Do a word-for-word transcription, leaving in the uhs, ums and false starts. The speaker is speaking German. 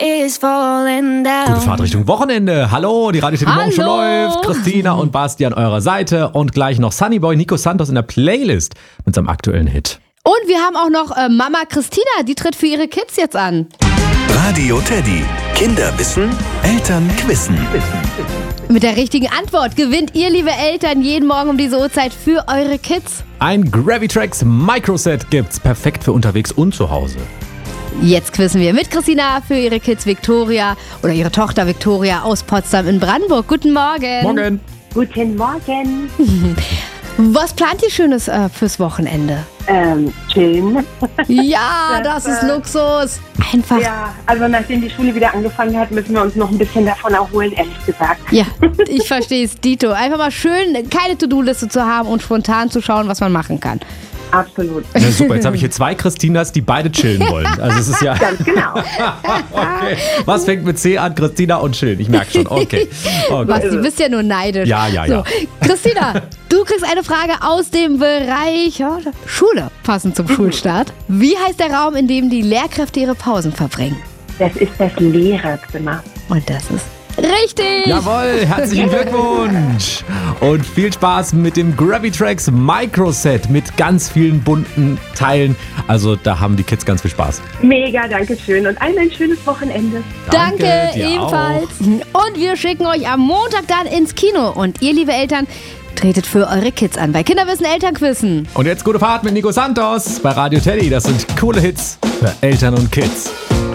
is falling down. Gute Fahrt Richtung Wochenende. Hallo, die Radio City Morgen schon läuft. Christina und Basti an eurer Seite und gleich noch Sunnyboy Nico Santos in der Playlist mit seinem aktuellen Hit. Und wir haben auch noch äh, Mama Christina, die tritt für ihre Kids jetzt an. Radio Teddy. Kinder wissen, Eltern quissen. Mit der richtigen Antwort gewinnt ihr, liebe Eltern, jeden Morgen um diese Uhrzeit für eure Kids. Ein Gravitrax Microset gibt's, perfekt für unterwegs und zu Hause. Jetzt quizzen wir mit Christina für ihre Kids Victoria oder ihre Tochter Victoria aus Potsdam in Brandenburg. Guten Morgen. Morgen. Guten Morgen. Was plant ihr Schönes äh, fürs Wochenende? Ähm, chillen. Ja, das, Das, ist äh, Luxus. Einfach. Ja, also nachdem die Schule wieder angefangen hat, müssen wir uns noch ein bisschen davon erholen, ehrlich gesagt. Ja, ich verstehe es, Dito. Einfach mal schön, keine To-Do-Liste zu haben und spontan zu schauen, was man machen kann. Absolut. Ja, super, jetzt habe ich hier zwei Christinas, die beide chillen wollen. Also es ist ja... Ganz genau. Okay. Was fängt mit C an? Christina und chillen. Ich merke schon. Okay. okay. Was, du bist ja nur neidisch. Ja, ja, ja. So, Christina, du kriegst eine Frage aus dem Bereich ja, Schule, passend zum Schulstart. Wie heißt der Raum, in dem die Lehrkräfte ihre Pausen verbringen? Das ist das Lehrerzimmer. Und das ist richtig. Jawohl, herzlichen Glückwunsch. Und viel Spaß mit dem Gravitrax Microset mit ganz vielen bunten Teilen. Also da haben die Kids ganz viel Spaß. Mega, danke schön und allen ein schönes Wochenende. Danke, Danke dir ebenfalls. Und wir schicken euch am Montag dann ins Kino. Und ihr, liebe Eltern, tretet für eure Kids an bei Kinderwissen Elternquissen. Und jetzt gute Fahrt mit Nico Santos bei Radio Teddy. Das sind coole Hits für Eltern und Kids.